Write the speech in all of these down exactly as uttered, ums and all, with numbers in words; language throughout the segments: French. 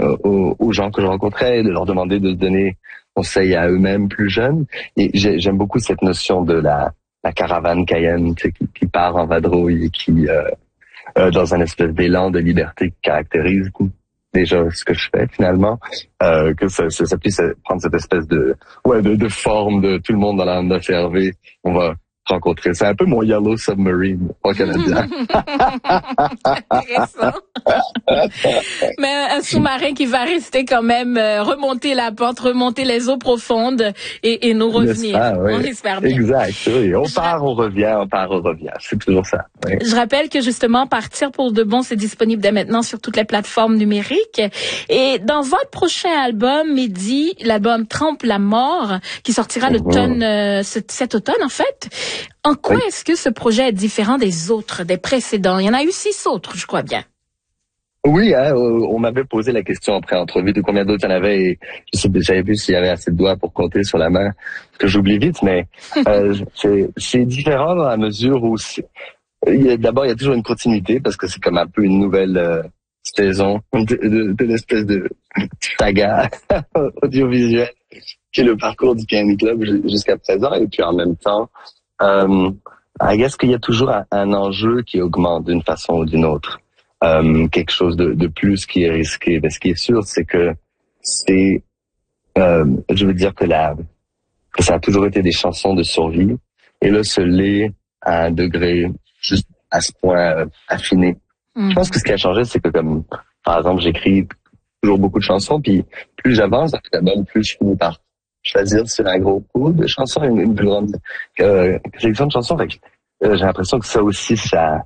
euh, aux, aux gens que je rencontrais, de leur demander de se donner conseil à eux-mêmes plus jeunes. Et j'ai, j'aime beaucoup cette notion de la, la caravane Cayenne, tu sais, qui, qui part en vadrouille et qui, euh, euh, dans un espèce d'élan de liberté qui caractérise déjà ce que je fais finalement, euh, que ça, ça, ça puisse prendre cette espèce de, ouais, de, de forme de tout le monde dans la Honda C R V. On va rencontrer. C'est un peu mon Yellow Submarine au Canadien. Intéressant. Mais un sous-marin qui va rester quand même euh, remonter la pente, remonter les eaux profondes et, et nous revenir. Pas, oui. On espère bien. Exact, oui. On part, on revient, on part, on revient. C'est toujours ça. Oui. Je rappelle que justement, Partir pour de bon, c'est disponible dès maintenant sur toutes les plateformes numériques. Et dans votre prochain album, Mehdi, l'album Trempe la mort, qui sortira l'automne, euh, cet, cet automne en fait, en quoi oui. est-ce que ce projet est différent des autres, des précédents? Il y en a eu six autres, je crois bien. Oui, hein, on m'avait posé la question après entrevue de combien d'autres il y en avait et je sais, j'avais vu s'il y avait assez de doigts pour compter sur la main, que j'oublie vite, mais euh, c'est, c'est différent dans la mesure où il y a, d'abord il y a toujours une continuité parce que c'est comme un peu une nouvelle euh, saison de, de, de l'espèce de saga audiovisuelle qui est le parcours du Candy Club jusqu'à présent et puis en même temps Euh, I guess qu'il y a toujours un, un enjeu qui augmente d'une façon ou d'une autre. Euh, quelque chose de, de plus qui est risqué. Mais ce qui est sûr, c'est que c'est, euh, je veux dire que la, que ça a toujours été des chansons de survie. Et là, ce l'est à un degré juste à ce point euh, affiné. Mm. Je pense que ce qui a changé, c'est que comme, par exemple, j'écris toujours beaucoup de chansons, puis plus j'avance dans l'album, plus je finis par choisir sur un gros pool de chansons, une, une plus grande euh, sélection de chansons. Fait que, euh, j'ai l'impression que ça aussi, ça,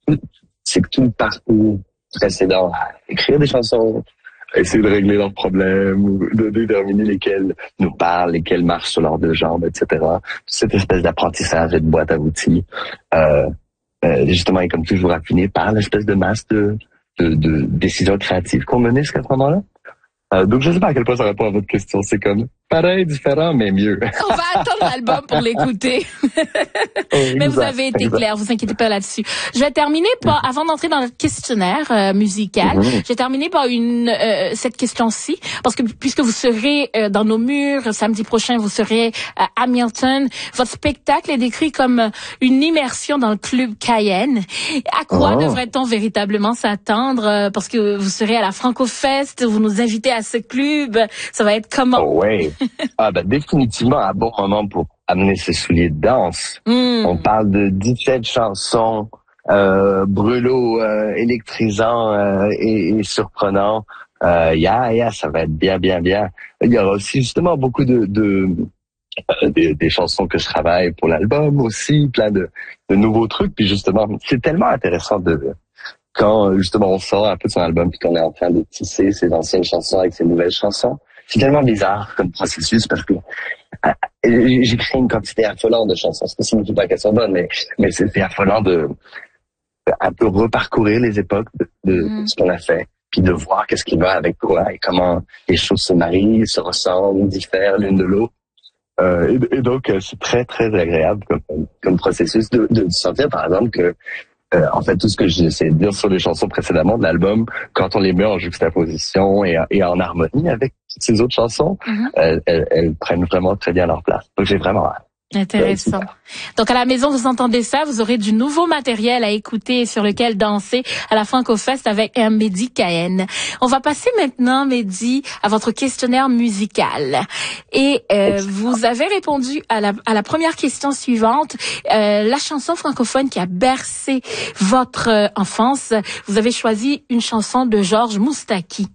c'est que tout le parcours précédent à écrire des chansons, à essayer de régler leurs problèmes, ou de déterminer lesquels nous parlent, lesquels marchent sur leurs deux jambes, et cetera. Cette espèce d'apprentissage et de boîte à outils, euh, euh, justement, est comme toujours affiné par l'espèce de masse de, de, de décisions créatives qu'on menait jusqu'à ce moment-là. Euh, donc, je sais pas à quel point ça répond à votre question. C'est comme pareil, différent, mais mieux. On va attendre l'album pour l'écouter. Oui, mais vous avez été exact. clair, vous inquiétez pas là-dessus. Je vais terminer par, avant d'entrer dans notre questionnaire euh, musical, mm-hmm. je vais terminer par une euh, cette question-ci, parce que puisque vous serez euh, dans nos murs samedi prochain, vous serez à Hamilton. Votre spectacle est décrit comme une immersion dans le club Cayenne. À quoi oh. devrait-on véritablement s'attendre? euh, Parce que vous serez à la Franco-Fest, vous nous invitez à ce club. Ça va être comment? Oh, oui. Ah ben définitivement un bon moment pour amener ses souliers de danse. Mm. On parle de dix-sept chansons euh, brûlots, euh, électrisants euh, et, et surprenants. Euh, yeah, yeah, ça va être bien, bien, bien. Il y aura aussi justement beaucoup de, de euh, des, des chansons que je travaille pour l'album aussi, plein de, de nouveaux trucs. Puis justement, c'est tellement intéressant de quand justement on sort un peu de son album puis qu'on est en train de tisser ses anciennes chansons avec ses nouvelles chansons. C'est tellement bizarre comme processus parce que euh, j'écris une quantité affolante de chansons. Ça ne signifie pas qu'elles sont bonnes, mais, mais c'est, c'est affolant de, de un peu reparcourir les époques de, de, mm. de ce qu'on a fait, puis de voir qu'est-ce qui va avec quoi et comment les choses se marient, se ressemblent, diffèrent l'une de l'autre. Euh, et, et donc, c'est très, très agréable comme, comme processus de, de sentir, par exemple, que Euh, en fait, tout ce que j'essaie de dire sur les chansons précédemment de l'album, quand on les met en juxtaposition et, et en harmonie avec ces autres chansons, mm-hmm. elles, elles, elles prennent vraiment très bien leur place. Donc, j'ai vraiment hâte. Intéressant. Donc, à la maison, vous entendez ça, vous aurez du nouveau matériel à écouter et sur lequel danser à la Franco-Fest avec un Mehdi Cayenne. On va passer maintenant, Mehdi, à votre questionnaire musical. Et euh, vous avez répondu à la, à la première question suivante. Euh, la chanson francophone qui a bercé votre euh, enfance, vous avez choisi une chanson de Georges Moustaki.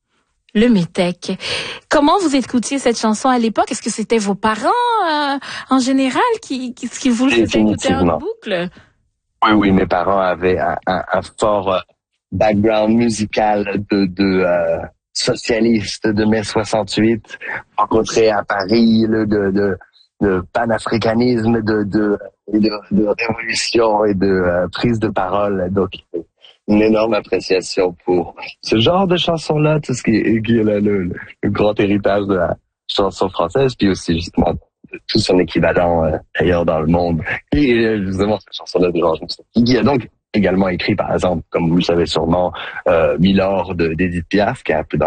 Le Métèque. Comment vous écoutiez cette chanson à l'époque? Est-ce que c'était vos parents, euh, en général, qui, qui, qui vous faisaient écouter en boucle? Oui, oui, mes parents avaient un, un, un fort euh, background musical de, de euh, socialistes de mai soixante-huit, rencontrés à Paris, le, de, de, de panafricanisme, de, de, de, de révolution et de euh, prise de parole. Donc, une énorme appréciation pour ce genre de chansons-là, tout ce qui est, qui est là, le, le grand héritage de la chanson française, puis aussi justement tout son équivalent euh, ailleurs dans le monde. Et euh, justement cette chanson-là de Georges Moustaki, qui a donc également écrit, par exemple, comme vous le savez sûrement, euh, Milord d'Edith Piaf, qui est un peu dans